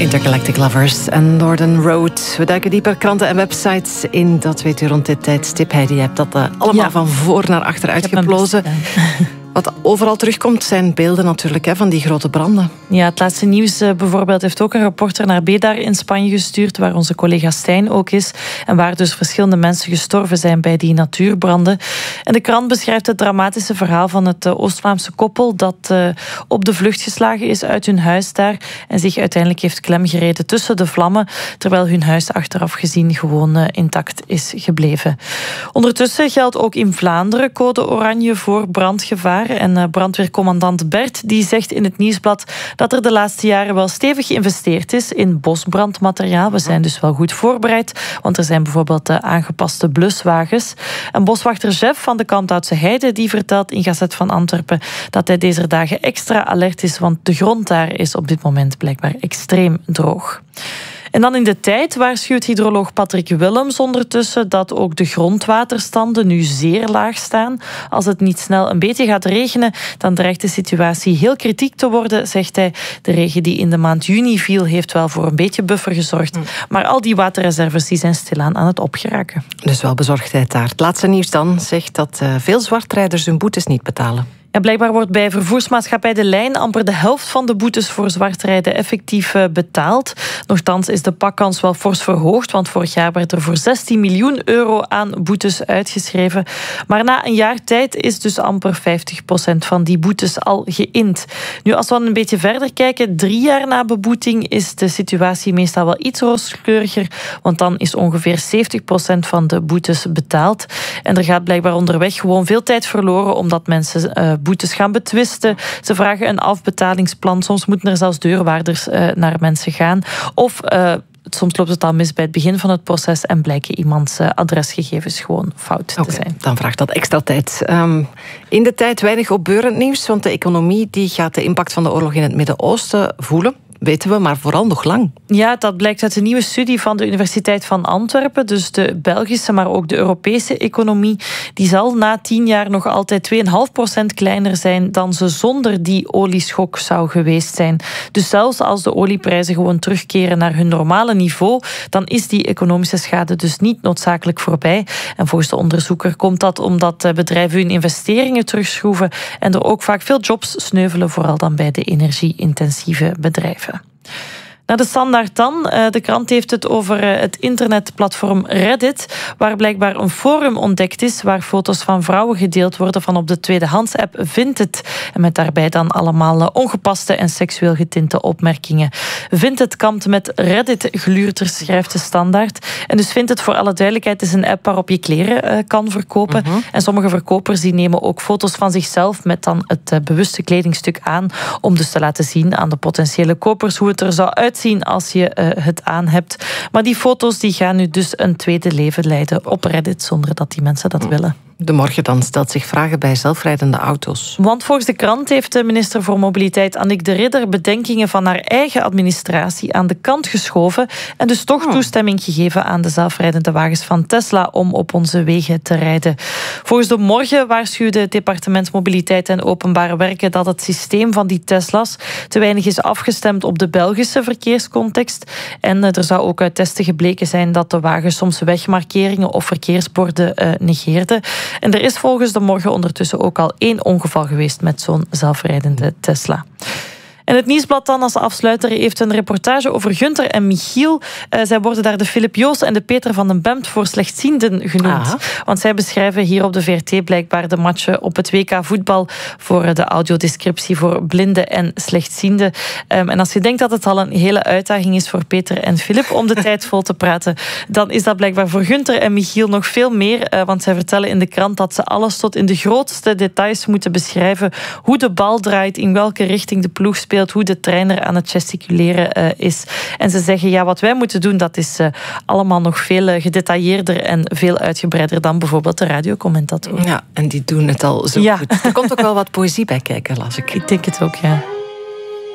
Intergalactic Lovers en Northern Road. We duiken dieper kranten en websites in. Dat weet u rond dit tijdstip. Heidi, je hebt dat allemaal van voor naar achter uitgeplozen. Wat overal terugkomt zijn beelden natuurlijk van die grote branden. Ja, het laatste nieuws bijvoorbeeld heeft ook een reporter naar Bédar in Spanje gestuurd, waar onze collega Stijn ook is. En waar dus verschillende mensen gestorven zijn bij die natuurbranden. En de krant beschrijft het dramatische verhaal van het Oost-Vlaamse koppel dat op de vlucht geslagen is uit hun huis daar en zich uiteindelijk heeft klemgereden tussen de vlammen, terwijl hun huis achteraf gezien gewoon intact is gebleven. Ondertussen geldt ook in Vlaanderen code oranje voor brandgevaar. En brandweercommandant Bert die zegt in het Nieuwsblad dat er de laatste jaren wel stevig geïnvesteerd is in bosbrandmateriaal. We zijn dus wel goed voorbereid, want er zijn bijvoorbeeld aangepaste bluswagens. En boswachter Jeff van de Kanthoutse Heide die vertelt in Gazet van Antwerpen dat hij deze dagen extra alert is, want de grond daar is op dit moment blijkbaar extreem droog. En dan in de tijd waarschuwt hydroloog Patrick Willems ondertussen dat ook de grondwaterstanden nu zeer laag staan. Als het niet snel een beetje gaat regenen, dan dreigt de situatie heel kritiek te worden, zegt hij. De regen die in de maand juni viel, heeft wel voor een beetje buffer gezorgd. Maar al die waterreserves die zijn stilaan aan het opgeraken. Dus wel bezorgdheid daar. Het laatste nieuws dan zegt dat veel zwartrijders hun boetes niet betalen. Ja, blijkbaar wordt bij vervoersmaatschappij De Lijn amper de helft van de boetes voor zwartrijden effectief betaald. Nochtans is de pakkans wel fors verhoogd, want vorig jaar werd er voor 16 miljoen euro aan boetes uitgeschreven. Maar na een jaar tijd is dus amper 50% van die boetes al geïnd. Nu, als we dan een beetje verder kijken, 3 jaar na beboeting is de situatie meestal wel iets rooskleuriger, want dan is ongeveer 70% van de boetes betaald. En er gaat blijkbaar onderweg gewoon veel tijd verloren, omdat mensen boetes gaan betwisten. Ze vragen een afbetalingsplan. Soms moeten er zelfs deurwaarders naar mensen gaan. Of soms loopt het al mis bij het begin van het proces en blijken iemands adresgegevens gewoon fout te zijn. Dan vraagt dat extra tijd. In de tijd weinig opbeurend nieuws, want de economie die gaat de impact van de oorlog in het Midden-Oosten voelen. Weten we, maar vooral nog lang. Ja, dat blijkt uit een nieuwe studie van de Universiteit van Antwerpen. Dus de Belgische, maar ook de Europese economie, die zal na 10 jaar nog altijd 2,5% kleiner zijn dan ze zonder die olieschok zou geweest zijn. Dus zelfs als de olieprijzen gewoon terugkeren naar hun normale niveau, dan is die economische schade dus niet noodzakelijk voorbij. En volgens de onderzoeker komt dat omdat bedrijven hun investeringen terugschroeven en er ook vaak veel jobs sneuvelen, vooral dan bij de energie-intensieve bedrijven. Naar de Standaard dan. De krant heeft het over het internetplatform Reddit, waar blijkbaar een forum ontdekt is waar foto's van vrouwen gedeeld worden van op de tweedehands-app Vinted. En met daarbij dan allemaal ongepaste en seksueel getinte opmerkingen. Vinted kampt met Reddit-gluurters, schrijft de Standaard. En dus Vinted, voor alle duidelijkheid, is een app waarop je kleren kan verkopen. En sommige verkopers die nemen ook foto's van zichzelf met dan het bewuste kledingstuk aan, om dus te laten zien aan de potentiële kopers hoe het er zou uitzien als je het aan hebt. Maar die foto's die gaan nu dus een tweede leven leiden op Reddit, zonder dat die mensen dat willen. De Morgen dan stelt zich vragen bij zelfrijdende auto's. Want volgens de krant heeft de minister voor Mobiliteit Annick de Ridder bedenkingen van haar eigen administratie aan de kant geschoven en dus toch toestemming gegeven aan de zelfrijdende wagens van Tesla om op onze wegen te rijden. Volgens de Morgen waarschuwde het departement Mobiliteit en Openbare Werken dat het systeem van die Tesla's te weinig is afgestemd op de Belgische verkeerscontext. En er zou ook uit testen gebleken zijn dat de wagen soms wegmarkeringen of verkeersborden negeerde. En er is volgens de Morgen ondertussen ook al 1 ongeval geweest met zo'n zelfrijdende Tesla. En het Nieuwsblad dan als afsluiter heeft een reportage over Gunther en Michiel. Zij worden daar de Filip Joos en de Peter van den Bemt voor slechtzienden genoemd. Want zij beschrijven hier op de VRT blijkbaar de matchen op het WK voetbal voor de audiodescriptie voor blinden en slechtzienden. En als je denkt dat het al een hele uitdaging is voor Peter en Filip om de tijd vol te praten, dan is dat blijkbaar voor Gunther en Michiel nog veel meer. Want zij vertellen in de krant dat ze alles tot in de grootste details moeten beschrijven. Hoe de bal draait, in welke richting de ploeg speelt, hoe de trainer aan het gesticuleren is. En ze zeggen, ja, wat wij moeten doen, dat is allemaal nog veel gedetailleerder en veel uitgebreider dan bijvoorbeeld de radiocommentatoren. Ja, en die doen het al zo goed. Er komt ook wel wat poëzie bij kijken, las ik. Ik denk het ook, ja.